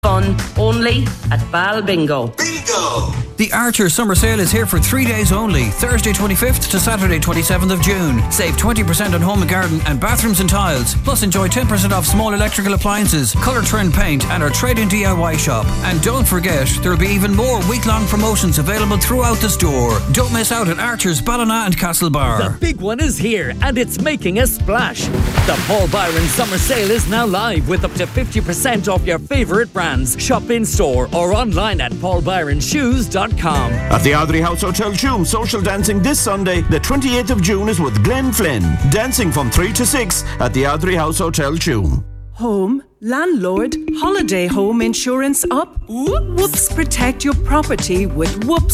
Fun only at Bal Bingo. Bingo! The Archer Summer Sale is here for 3 days only, Thursday 25th to Saturday 27th of June. Save 20% on home and garden and bathrooms and tiles. Plus enjoy 10% off small electrical appliances, colour trend paint and our trade-in DIY shop. And don't forget, there'll be even more week-long promotions available throughout the store. Don't miss out at Archer's Ballina and Castlebar. The big one is here and it's making a splash. The Paul Byron Summer Sale is now live with up to 50% off your favourite brands. Shop in store or online at paulbyronshoes.com. At the Ardrey House Hotel Tuam, social dancing this Sunday, the 28th of June, is with Glenn Flynn. Dancing from 3 to 6 at the Ardrey House Hotel Tuam. Home, landlord, holiday home insurance up. Whoops, protect your property with Whoops